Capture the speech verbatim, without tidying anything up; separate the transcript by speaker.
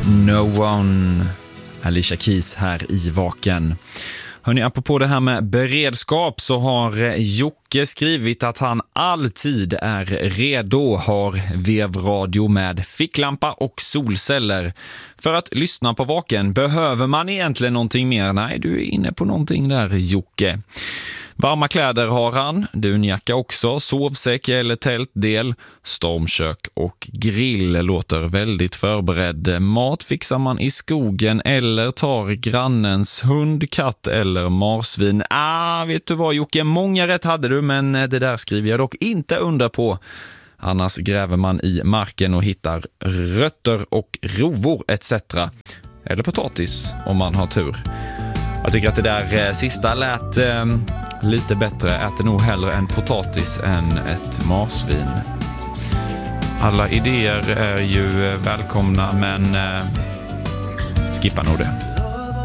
Speaker 1: No One. Alicia Keys här i Vaken. Hörrni, apropå det här med beredskap så har Jocke skrivit att han alltid är redo, har vevradio med ficklampa och solceller. För att lyssna på Vaken, behöver man egentligen någonting mer? Nej, du är inne på någonting där, Jocke. Varma kläder har han, dunjacka också, sovsäck eller tältdel, stormkök och grill. Låter väldigt förberedd. Mat fixar man i skogen eller tar grannens hund, katt eller marsvin. Ah, vet du vad Jocke, många rätt hade du, men det där skriver jag dock inte under på. Annars gräver man i marken och hittar rötter och rovor et cetera. Eller potatis om man har tur. Jag tycker att det där sista lät eh, lite bättre. Äter nog hellre en potatis än ett marsvin. Alla idéer är ju välkomna, men eh, skippa nog det.